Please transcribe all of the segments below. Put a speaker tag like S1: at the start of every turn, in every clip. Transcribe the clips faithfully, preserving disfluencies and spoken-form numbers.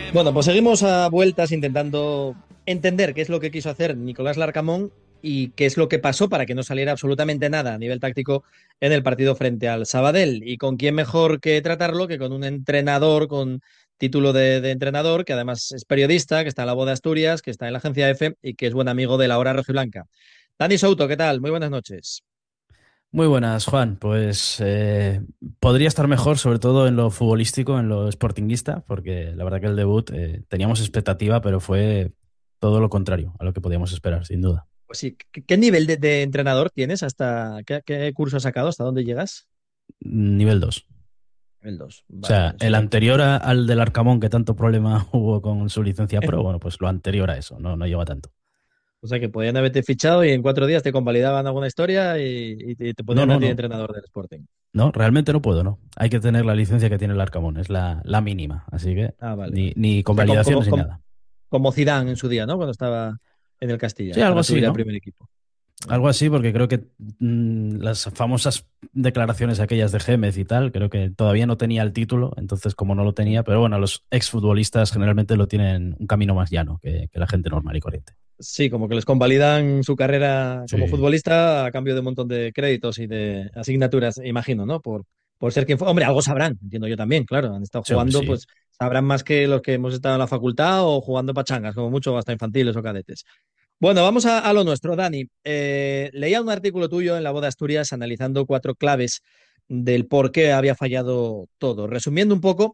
S1: Bueno, pues seguimos a vueltas intentando entender qué es lo que quiso hacer Nicolás Larcamón y qué es lo que pasó para que no saliera absolutamente nada a nivel táctico en el partido frente al Sabadell. Y con quién mejor que tratarlo que con un entrenador con título de, de entrenador, que además es periodista, que está en la Voz de Asturias, que está en la agencia F y que es buen amigo de la Hora Rojiblanca. Dani Souto, ¿qué tal? Muy buenas noches.
S2: Muy buenas, Juan. Pues eh, podría estar mejor, sobre todo en lo futbolístico, en lo sportinguista, porque la verdad que el debut eh, teníamos expectativa, pero fue todo lo contrario a lo que podíamos esperar, sin duda.
S1: Pues sí, ¿qué, qué nivel de, de entrenador tienes? ¿Hasta qué, qué curso has sacado? ¿Hasta dónde llegas?
S2: Nivel dos.
S1: El dos.
S2: O
S1: Vale,
S2: sea,
S1: vale. O sea
S2: el
S1: que
S2: anterior a- al del Arcamón, que tanto problema hubo con su licencia pro, bueno, pues lo anterior a eso, no, no lleva tanto.
S1: O sea que podían haberte fichado y en cuatro días te convalidaban alguna historia y, y te, te
S2: No,
S1: ponían a
S2: no,
S1: ti de
S2: no.
S1: entrenador del Sporting.
S2: No, realmente no puedo, no. Hay que tener la licencia que tiene el Arcamón, es la, la mínima, así que
S1: Ah, vale,
S2: ni,
S1: vale.
S2: ni
S1: O sea, como, como,
S2: convalidaciones ni
S1: como,
S2: nada.
S1: como Zidane en su día, ¿no? Cuando estaba en el
S2: Sí,
S1: Castilla,
S2: algo
S1: para
S2: así,
S1: subir al
S2: ¿no?
S1: primer equipo.
S2: Algo
S1: Vale.
S2: así, porque creo que mm, las famosas declaraciones aquellas de Gémez y tal, creo que todavía no tenía el título, entonces como no lo tenía, pero bueno, los exfutbolistas generalmente lo tienen un camino más llano que, que la gente normal y corriente.
S1: Sí, como que les convalidan su carrera como
S2: Sí,
S1: futbolista a cambio de un montón de créditos y de asignaturas, imagino, ¿no? Por, por ser quien fue. Hombre, algo sabrán, entiendo yo también, claro. Han estado
S2: sí, hombre,
S1: jugando,
S2: sí.
S1: pues sabrán más que los que hemos estado en la facultad o jugando pachangas, como mucho, hasta infantiles o cadetes. Bueno, vamos a, a lo nuestro, Dani. Eh, leía un artículo tuyo en La Voz de Asturias analizando cuatro claves del por qué había fallado todo. Resumiendo un poco,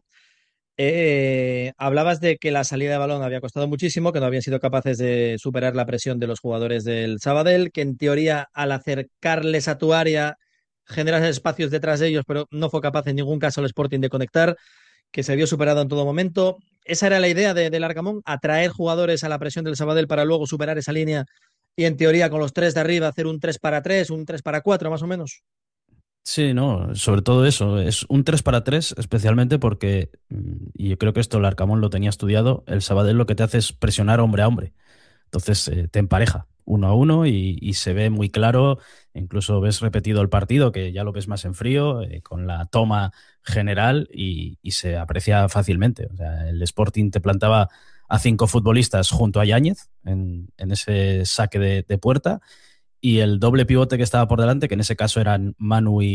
S1: eh, hablabas de que la salida de balón había costado muchísimo, que no habían sido capaces de superar la presión de los jugadores del Sabadell, que en teoría al acercarles a tu área generas espacios detrás de ellos, pero no fue capaz en ningún caso el Sporting de conectar, que se vio superado en todo momento. Esa era la idea de, del Arcamón, atraer jugadores a la presión del Sabadell para luego superar esa línea y en teoría con los tres de arriba hacer un tres para tres, un tres para cuatro más o menos.
S2: Sí, no, sobre todo eso, es un tres para tres, especialmente porque, mm, y yo creo que esto el Arcamón lo tenía estudiado, el Sabadell lo que te hace es presionar hombre a hombre. Entonces eh, te empareja uno a uno y, y se ve muy claro, incluso ves repetido el partido, que ya lo ves más en frío, eh, con la toma general y, y se aprecia fácilmente. O sea, el Sporting te plantaba a cinco futbolistas junto a Yáñez en, en ese saque de, de puerta y el doble pivote que estaba por delante, que en ese caso eran Manu y